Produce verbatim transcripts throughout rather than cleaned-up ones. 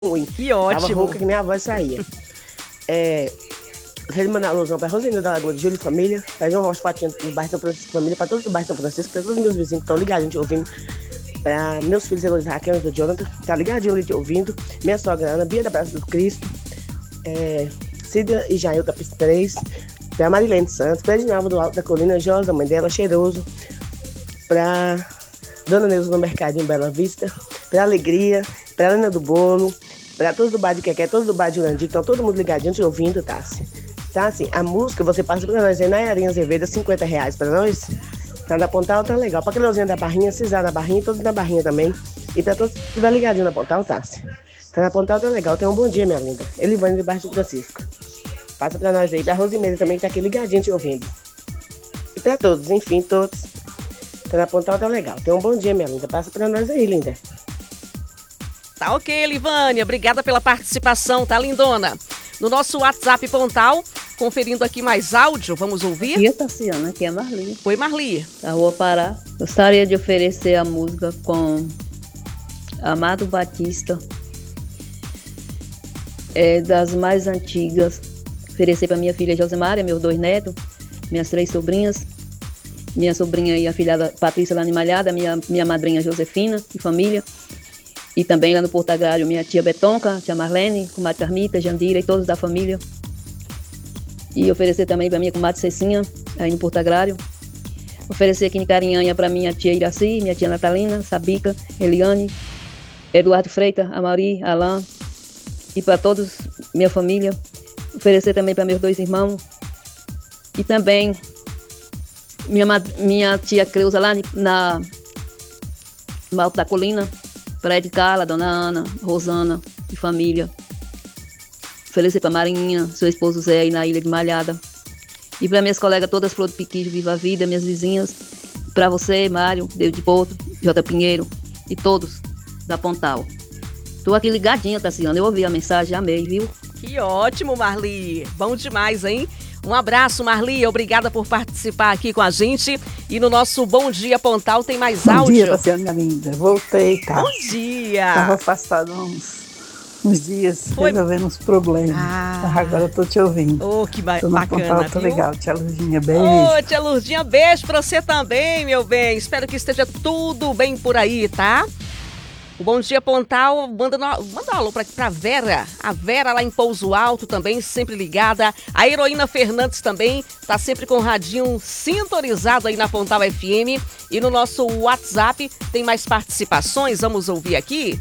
ruim. Que ótimo. Tava rouca que minha voz saía. É, quero mandar um alusão pra Rosinha da Lagoa de Júlio e Família, fazer um rosto patinho no bairro São Francisco Família, pra todos do bairro São Francisco, pra todos os meus vizinhos que estão ligados, gente, ouvindo. Pra meus filhos, Heloísa, Raquel e do Jonathan, tá ligadinho ali te ouvindo. Minha sogra Ana, Bia da Praça do Cristo, é, Cida e Jair da Pista três, pra Marilene Santos, pra Edinalva do Alto da Colina, Josa, mãe dela, Cheiroso, pra Dona Neuza no Mercadinho Bela Vista, pra Alegria, pra Helena do Bolo, pra todos do bar de Quequé, todos do bar de Urandir, estão todo mundo ligadinho te ouvindo, Tassi. Tá assim, a música você passa pra nós aí na Arinha Azevedo, cinquenta reais pra nós. Tá na Pontal, tá legal. Pra aquelezinha da Barrinha, Cisar na Barrinha, todos na Barrinha também. E pra todos que estiver ligadinho na Pontal, Tassi. Tá na Pontal, tá legal. Tenha um bom dia, minha linda. Elivane de Baixo do Francisco. Passa pra nós aí, pra Rosimeira também, que tá aqui ligadinho te ouvindo. E pra todos, enfim, todos. Tá na Pontal, tá legal. Tenha um bom dia, minha linda. Passa pra nós aí, linda. Tá ok, Elivânia. Obrigada pela participação, tá, lindona? No nosso WhatsApp Pontal, conferindo aqui mais áudio, vamos ouvir? Aqui é Tassiana, aqui é Marli. Oi, Marli. Da Rua Pará. Gostaria de oferecer a música com Amado Batista, é das mais antigas. Oferecer para minha filha Josemária, meus dois netos, minhas três sobrinhas, minha sobrinha e a filhada Patrícia lá em Malhada, minha, minha madrinha Josefina e família. E também lá no Porto Agrário, minha tia Betonca, tia Marlene, comadre Carmita, Jandira e todos da família. E oferecer também para minha comadre Cecinha, aí no Porto Agrário. Oferecer aqui em Carinhanha para minha tia Iraci, minha tia Natalina, Sabica, Eliane, Eduardo Freitas, Amari, Alain. E para todos, minha família. Oferecer também para meus dois irmãos. E também minha, minha tia Creuza lá na, no Alto da Colina. Para Ed Carla, Dona Ana, Rosana e família. Oferecer para Marinha, seu esposo Zé aí na Ilha de Malhada. E para minhas colegas todas, Flor do Piquiju, Viva a Vida, minhas vizinhas. Para você, Mário, Deus de Porto, J. Pinheiro e todos da Pontal. Estou aqui ligadinha, Tassiana. Eu ouvi a mensagem, amei, viu? Que ótimo, Marli. Bom demais, hein? Um abraço, Marli. Obrigada por participar aqui com a gente. E no nosso Bom Dia Pontal tem mais Bom áudio. Bom dia, Tassiana linda. Voltei, tá? Bom dia. Estava afastada uns, uns dias, Foi... resolvendo uns problemas. Ah. Agora eu tô te ouvindo. Oh, que ba- tô na bacana, Pontal, tô viu? legal. Tia Lurdinha, beijo. Ô, oh, tia Lurdinha, beijo pra você também, meu bem. Espero que esteja tudo bem por aí, tá? O Bom Dia Pontal, manda, no, manda um alô pra, pra Vera. A Vera lá em Pouso Alto também, sempre ligada. A Heroína Fernandes também, tá sempre com o radinho sintonizado aí na Pontal F M. E no nosso WhatsApp tem mais participações, vamos ouvir aqui.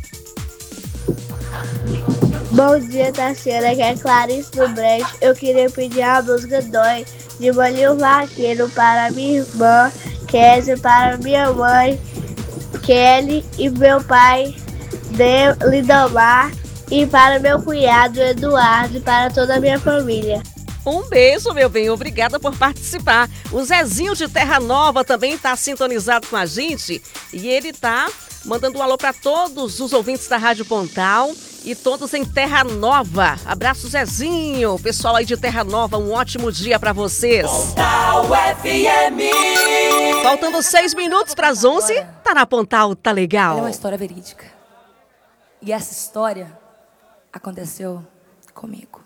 Bom dia, Tassiana, que é Clarice do Brejo. Eu queria pedir a música Dói, de Maninho Vaqueiro, para minha irmã, Kézia, para minha mãe, Kelly, e meu pai, De Lindomar, e para meu cunhado, Eduardo, e para toda a minha família. Um beijo, meu bem. Obrigada por participar. O Zezinho de Terra Nova também está sintonizado com a gente. E ele está mandando um alô para todos os ouvintes da Rádio Pontal e todos em Terra Nova. Abraço, Zezinho. Pessoal aí de Terra Nova, um ótimo dia para vocês. Pontal F M. Faltando seis minutos para as onze. Tá na Pontal, tá legal. É uma história verídica. E essa história aconteceu comigo.